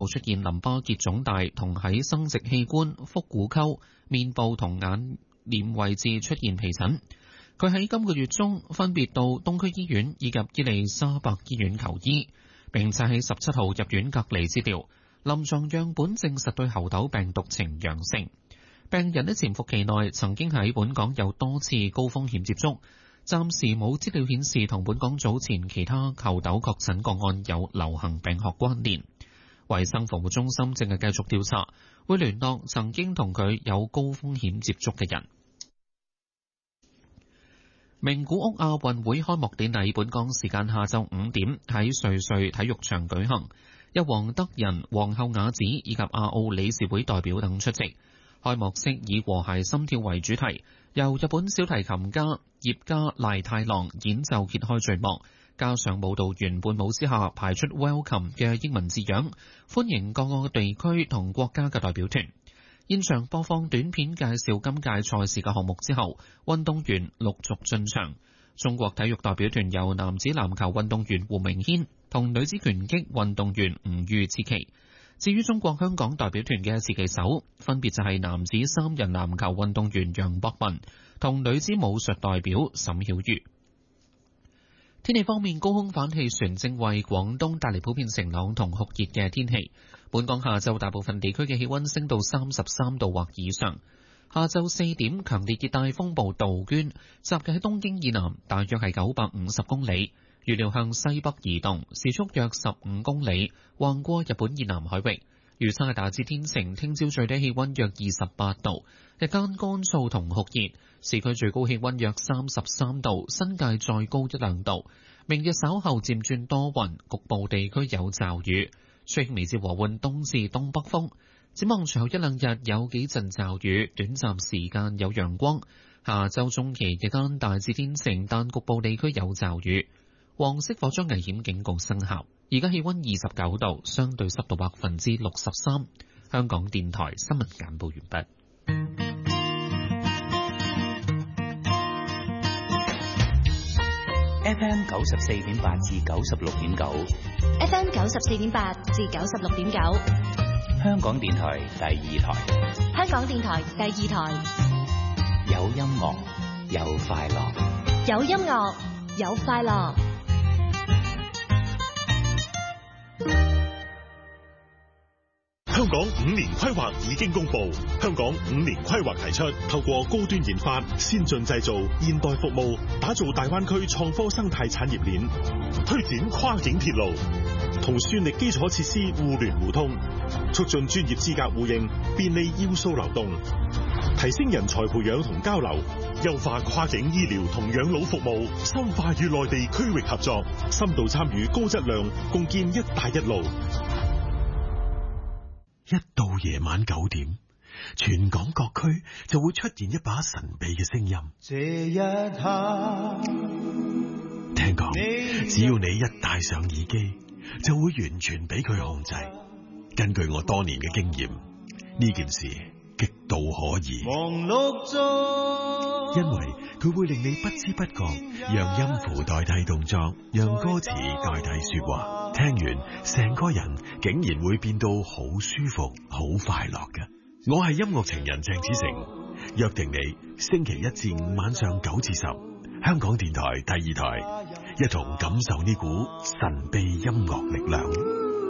出現淋巴結腫大同喺生殖器官、腹股溝、面部同眼臉位置出現皮疹。佢喺今個月中分別到東區醫院以及伊利沙伯醫院求醫，並且喺17號入院隔離治療。臨床樣本證實對猴痘病毒呈陽性。病人喺潛伏期內曾經喺本港有多次高風險接觸，暫時冇資料顯示同本港早前其他猴痘確診個案有流行病學關聯。衛生防護中心正係繼續調查，會聯絡曾經同佢有高風險接觸嘅人。名古屋亞運會開幕典禮本港時間下晝5點喺瑞穗體育場舉行，有黃德仁、皇后雅子以及亞奧理事會代表等出席。開幕式以和諧心跳為主題，由日本小提琴家葉加賴太郎演奏揭開序幕，加上舞蹈員伴舞之下排出 Welcome 嘅英文字樣，歡迎各個地區同國家嘅代表團。現場播放短片介紹今屆賽事嘅項目之後，運動員陸續進場。中國體育代表團由男子籃球運動員胡明軒同女子拳擊運動員吳玉持旗。至於中國香港代表團嘅持旗手，分別就係男子3人籃球運動員楊博文同女子武術代表沈曉瑜。天氣方面，高空反氣旋正為廣東帶嚟普遍晴朗同酷熱嘅天氣。本港下晝大部分地區嘅氣溫升到33度或以上。下晝4點，強烈熱帶風暴杜鵑集結喺東京以南，大約係950公里，預料向西北移動，時速約15公里，橫過日本以南海域。預測係大致天晴，聽朝最低氣溫約28度，日間乾燥同酷熱，市區最高氣溫約33度，新界再高1-2度。明日稍後漸轉多雲，局部地區有驟雨，吹輕微至和緩東至東北風。展望隨後1-2日有幾陣驟雨，短暫時間有陽光。下週中期日間大致天晴，但局部地區有驟雨。黃色火災危險警告生效。而家氣溫29度，相對濕度63%。香港電台新聞簡報完畢。 FM 94.8至96.9 ，FM 94.8至96.9， 香港電台第2台， 香港電台第2台， 有音樂，有快樂， 有音樂，有快樂。 香港5年規劃已經公布，香港5年規劃提出，透過高端研發、先進製造、現代服務，打造大灣區創科生態產業鏈，推展跨境鐵路，同算力基礎設施互聯互通，促進專業資格互認，便利要素流動，提升人才培養同交流，優化跨境醫療同養老服務，深化與內地區域合作，深度參與高質量，共建一帶一路。 一到夜晚9點，全港各區就會出現一把神秘嘅聲音。這一刻，聽講只要你一戴上耳機，就會完全俾佢控制。根據我多年嘅經驗，呢件事極度可疑。忙碌中，因為佢會令你不知不覺讓音符代替動作，讓歌詞代替說話。聽完成個人竟然會變到好舒服、好快樂嘅。我係音樂情人鄭子誠，約定你星期1至5晚上9至10，香港電台第2台，一同感受呢股神秘音樂力量。